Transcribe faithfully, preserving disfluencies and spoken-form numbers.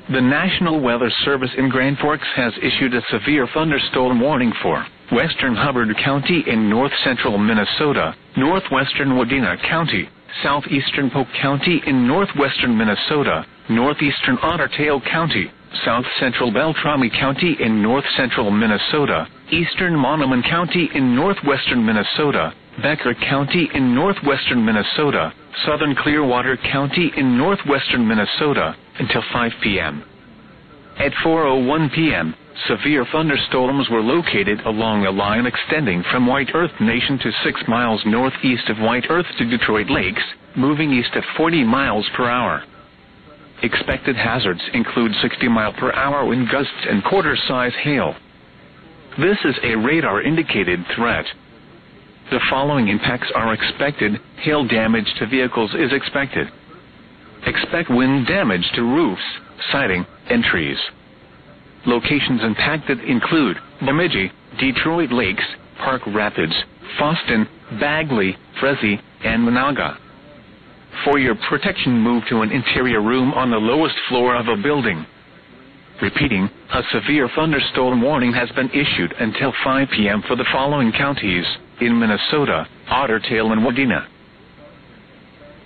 The National Weather Service in Grand Forks has issued a severe thunderstorm warning for western Hubbard County in north-central Minnesota, northwestern Wadena County, southeastern Polk County in northwestern Minnesota, northeastern Otter Tail County, south-central Beltrami County in north-central Minnesota, eastern Monoman County in northwestern Minnesota, Becker County in northwestern Minnesota, southern Clearwater County in northwestern Minnesota, until five p m At four oh one p m, severe thunderstorms were located along a line extending from White Earth Nation to six miles northeast of White Earth to Detroit Lakes, moving east at forty miles per hour. Expected hazards include sixty mile per hour wind gusts and quarter-size hail. This is a radar-indicated threat. The following impacts are expected. Hail damage to vehicles is expected. Expect wind damage to roofs, siding, and trees. Locations impacted include Bemidji, Detroit Lakes, Park Rapids, Fosston, Bagley, Frezi, and Monaga. For your protection, move to an interior room on the lowest floor of a building. Repeating, a severe thunderstorm warning has been issued until five p m for the following counties in Minnesota: Otter Tail and Wadena.